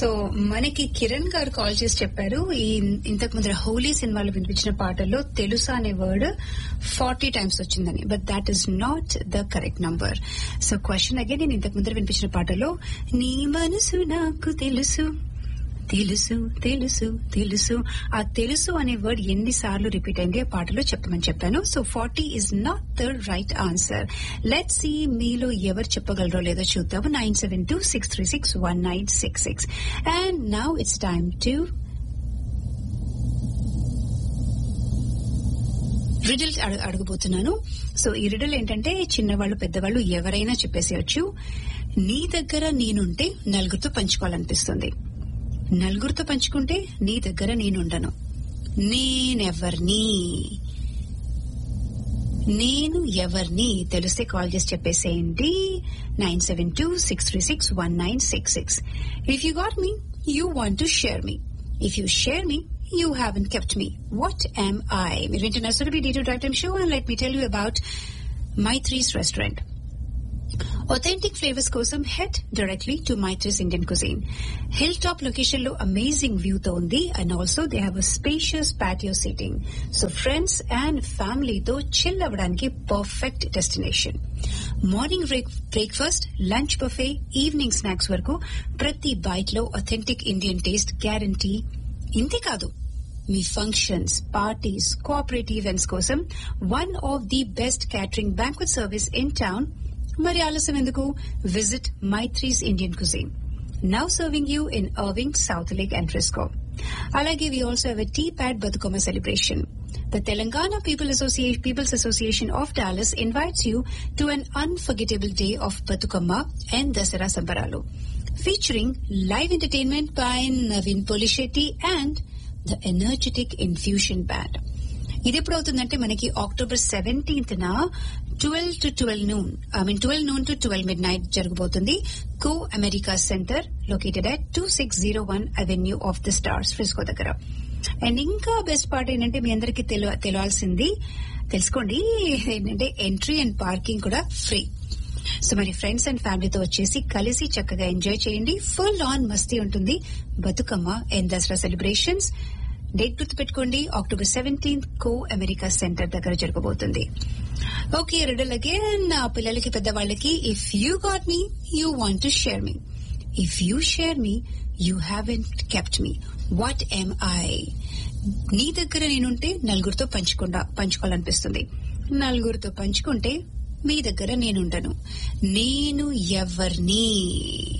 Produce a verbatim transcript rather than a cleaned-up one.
So మనకి కిరణ్ గారు call చేసి చెప్పారు ఈ ఇంతకు ముందర హోలీ సినిమాలో వినిపించిన పాటల్లో తెలుసా అనే వర్డ్ ఫార్టీ టైమ్స్ వచ్చిందని. But that is not the correct number. So question again, నేను ఇంతకు ముందర వినిపించిన పాటలో నీ మనసు నాకు తెలుసు తెలుసు తెలుసు తెలుసు ఆ తెలుసు అనే వర్డ్ ఎన్నిసార్లు రిపీట్ అయింది ఆ పాటలో చెప్పమని చెప్పాను. So forty is not the right answer. Let's see మీలో ఎవరు చెప్పగలరో లేదో చూద్దాము. Nine seven two six three six one nine six six and now it's time to riddle అడగబోతున్నాను. So ఈ రిడిల్ ఏంటంటే చిన్నవాళ్ళు పెద్దవాళ్ళు ఎవరైనా చెప్పేసేయచ్చు. నీ దగ్గర నేనుంటే నలుగురితో పంచుకోవాలనిపిస్తుంది, నలుగురితో పంచుకుంటే నీ దగ్గర నేనుండను. నేనెవర్ని నేను ఎవరిని తెలిస్తే కాల్ చేసి చెప్పేసేయండి. Nine seven two six three six one nine six six. If you got me you want to share me. If you share me you haven't kept me. What am I? మీరు వింటున్నారు Surabhi D two drive time show and let me tell you about Maitri's restaurant. Authentic flavors కోసం head directly to Maitri's Indian Cuisine. Hilltop location lo amazing view తో ఉంది and also they have a spacious patio seating. So friends and family తో chill అవ్వడానికి perfect destination. Morning breakfast, lunch buffet, evening snacks వరకు ప్రతి byte లో authentic Indian taste guarantee. ఇంతే కాదు, మీ functions, parties, cooperative events కోసం one of the best catering banquet service in town. మరి ఆలస్యం ఎందుకు? Visit Maitri's Indian cuisine, now serving you in Irving, south lake and Frisco. అలాగే we also have a tea pad Bathukamma celebration. The Telangana people association peoples association of Dallas invites you to an unforgettable day of Bathukamma and Dasara సంబరాలు, featuring live entertainment by Naveen Polishetty and the energetic Infusion Band. ఇది ఎప్పుడు అవుతుందంటే మనకి October seventeenth న twelve to twelve noon I mean twelve noon to twelve mid night జరగబోతుంది. కో America centre located at two six zero one avenue of the stars, Frisco దగ్గర. And ఇంకా best part ఏంటంటే మీ అందరికీ తెలియాల్సింది తెలుసుకోండి ఏంటంటే ఎంట్రీ అండ్ పార్కింగ్ కూడా free. So మరి friends and ఫ్యామిలీతో వచ్చేసి కలిసి చక్కగా ఎంజాయ్ చేయండి. ఫుల్ ఆన్ మస్తీ ఉంటుంది Bathukamma and Dasara celebrations. Date గుర్తు పెట్టుకోండి, అక్టోబర్ సెవెంటీన్త్ కో అమెరికా సెంటర్ దగ్గర జరగబోతుంది. Okay, Riddle again. నా పిల్లలకి పెద్దవాళ్ళకి, if you got me you want to share me. If you share me you haven't kept me. What am I? నీ దగ్గర నేనుంటే నలుగురితో పంచుకుండా పంచుకోవాలనిపిస్తుంది, నలుగురితో పంచుకుంటే మీ దగ్గర నేనుండను. నేను ఎవర్ని?